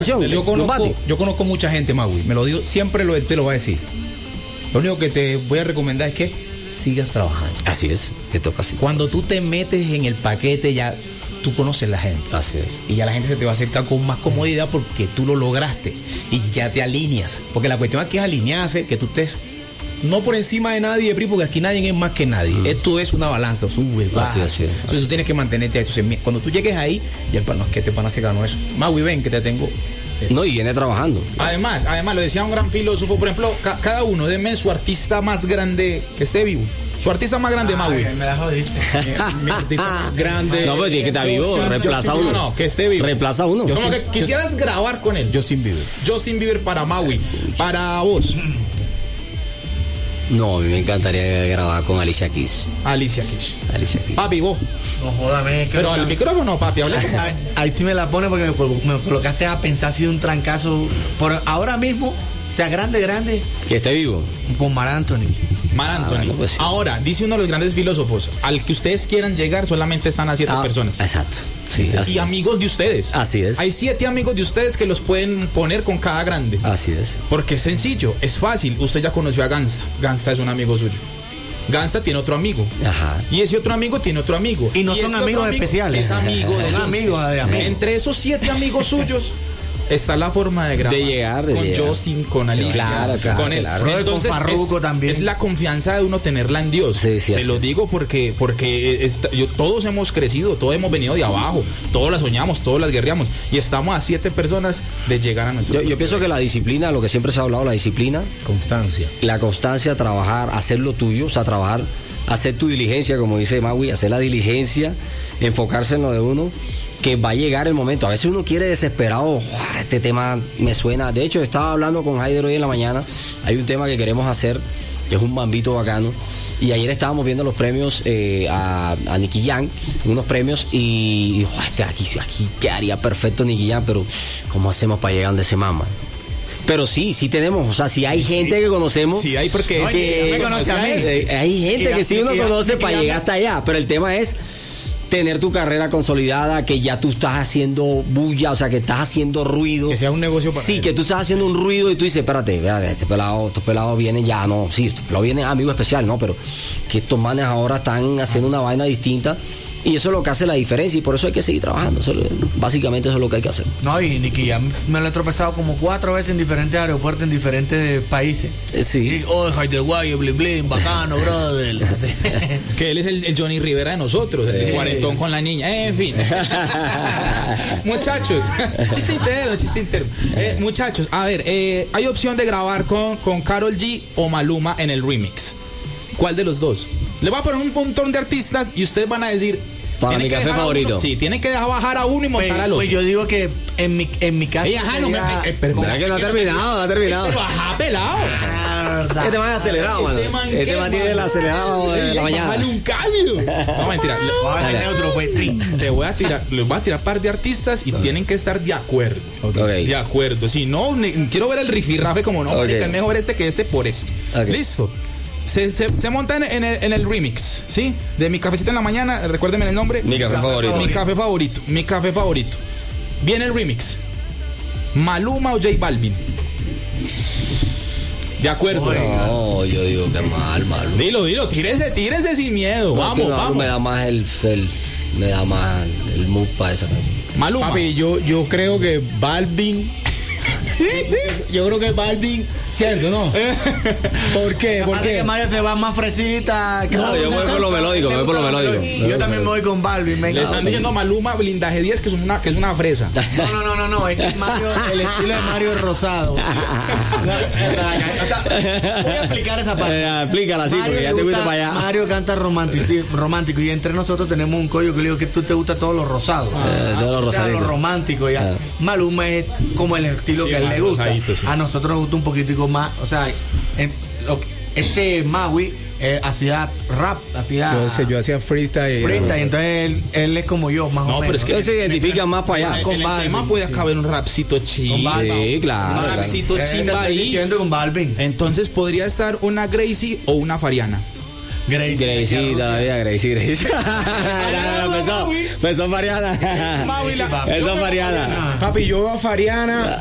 Yo conozco mucha gente, Maui, me lo digo, siempre te lo voy a decir. Lo único que te voy a recomendar es que sigas trabajando. Así es, te toca así. Cuando tú te metes en el paquete, ya tú conoces la gente. Así es. Y ya la gente se te va a acercar con más comodidad porque tú lo lograste y ya te alineas. Porque la cuestión aquí es alinearse, que tú estés no por encima de nadie, porque aquí nadie es más que nadie. Esto es una balanza, sube, baja. Así es. Entonces tú tienes que mantenerte ahí. Entonces, cuando tú llegues ahí, ya el pana, que te pana se ganó eso. Maui, ven que te tengo. No, y viene trabajando. Además, lo decía un gran filósofo, por ejemplo, cada uno, denme su artista más grande que esté vivo. Su artista más grande, Maui. Me la jodiste. Mi artista grande. No, pero tiene que estar vivo, reemplaza uno. No, que esté vivo. Reemplaza uno. Como que quisieras grabar con él. Justin Bieber. Justin Bieber para Maui. Para vos. No, a mí me encantaría grabar con Alicia Keys. Alicia Keys. Papi, vos. No jódame. Pero al micrófono, papi, hablé. Ahí sí me la pone porque me colocaste a pensar si un trancazo. Por ahora mismo, o sea, grande. Que esté vivo. Con Mar Anthony. Bueno, pues sí. Ahora, dice uno de los grandes filósofos, al que ustedes quieran llegar solamente están a 7 personas. Exacto. Sí, y amigos de ustedes. Así es. Hay 7 amigos de ustedes que los pueden poner con cada grande. Así es. Porque es sencillo, es fácil. Usted ya conoció a Gangsta. Gangsta es un amigo suyo. Gangsta tiene otro amigo. Ajá. Y ese otro amigo tiene otro amigo. Y no son amigos especiales. Es amigo de Son amigos de amigos. Entre esos 7 amigos suyos está la forma de grabar. De llegar. Con Justin, con Alicia. Claro, con él. claro. Entonces, con Farruko también. Es la confianza de uno tenerla en Dios. Sí, Se lo digo porque todos hemos crecido, todos hemos venido de abajo, todos las soñamos, todos las guerreamos. Y estamos a 7 personas de llegar a nuestro. Yo pienso que la disciplina, lo que siempre se ha hablado, la disciplina, Constancia. la constancia, trabajar, hacer lo tuyo, o sea, trabajar, hacer tu diligencia, como dice Maui, hacer la diligencia, enfocarse en lo de uno, que va a llegar el momento. A veces uno quiere desesperado, este tema me suena. De hecho, estaba hablando con Haider hoy en la mañana, hay un tema que queremos hacer, que es un bambito bacano, y ayer estábamos viendo los premios a Nicky Jam, unos premios, y dijo, aquí quedaría perfecto Nicky Jam, pero ¿cómo hacemos para llegar donde se mama? Pero sí tenemos, o sea, si hay gente que conocemos. Sí hay, porque hay gente que sí uno conoce para llegar hasta allá, pero el tema es tener tu carrera consolidada, que ya tú estás haciendo bulla, o sea, que estás haciendo ruido. Que sea un negocio para Sí, que tú estás haciendo un ruido y tú dices, espérate, vea, estos pelados vienen ya, no, sí, estos pelados vienen amigo especial, no, pero que estos manes ahora están haciendo una vaina distinta. Y eso es lo que hace la diferencia y por eso hay que seguir trabajando. Básicamente eso es lo que hay que hacer. No, y Nicky ya me lo he tropezado como 4 veces en diferentes aeropuertos, en diferentes países. Sí. Y, Haider Guayo, blin blin, bacano, brother. Que él es el Johnny Rivera de nosotros, el cuarentón con la niña. En fin. Muchachos, chiste interno. Muchachos, a ver, hay opción de grabar con Karol G o Maluma en el remix. ¿Cuál de los dos? Le voy a poner un montón de artistas y ustedes van a decir... Para mi café favorito. Sí, tienen que dejar bajar a uno y montar al otro. Pues yo digo que en mi caso... ¿Verdad que no ha terminado? Pero ajá, pelado. Verdad. Este man es acelerado, mano. Este man tiene el acelerado de la mañana. Dale un cambio. No, mentira. Les voy a tirar un par de artistas y tienen que estar de acuerdo. Okay. De acuerdo. Si no, quiero ver el rifirrafe como no, marica, es mejor este que este por esto. Okay. Listo. Se monta en el remix, ¿sí? De Mi Cafecito en la Mañana, recuérdenme el nombre. Mi café favorito. Mi café favorito. Viene el remix. Maluma o J Balvin. De acuerdo. No, yo digo que mal. Dilo, tírese sin miedo. No, Vamos. Me da más el mood para esa canción. Maluma. Papi, yo creo que Balvin. Yo creo que Balvin, cierto, ¿no? ¿Por qué? Porque que Mario se va más fresita. No, yo me voy por lo melódico. Yo también me voy con Balvin. Le están diciendo Maluma Blindaje 10 que es una fresa. No, es que Mario, el estilo de Mario es rosado. Voy a explicar esa parte. Explícala así, porque ya te fuiste para allá. Mario canta romántico y entre nosotros tenemos un código que le digo que tú te gusta todo lo rosado. Todo lo lo romántico ya. Maluma es como el estilo que a él le gusta. Sí. A nosotros nos gusta un poquitico más, o sea, Maui hacía rap, yo hacía freestyle. Entonces él es como yo, más o menos. Pero es que él se identifica más para allá. En el tema puede caber un rapcito chimba. Sí, claro. Un rapcito chimba ahí. Con Balvin. Entonces podría estar una Gracie o una Fariana. Gracie todavía, Gracie. Pensó Mariana. Maui, Eso Mariana. Papi, yo veo a Fariana